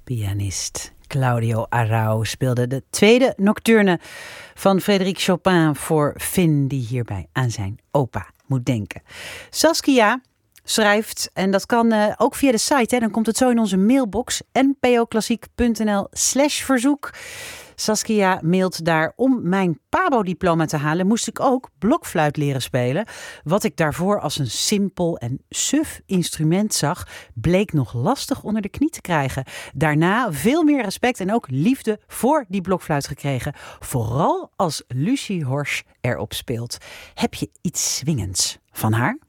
Pianist Claudio Arrau speelde de tweede nocturne van Frédéric Chopin voor Finn, die hierbij aan zijn opa moet denken. Saskia schrijft, en dat kan ook via de site, hè, dan komt het zo in onze mailbox, npoklassiek.nl/verzoek. Saskia mailt daar: om mijn PABO-diploma te halen moest ik ook blokfluit leren spelen. Wat ik daarvoor als een simpel en suf instrument zag, bleek nog lastig onder de knie te krijgen. Daarna veel meer respect en ook liefde voor die blokfluit gekregen. Vooral als Lucie Horsch erop speelt. Heb je iets swingends van haar?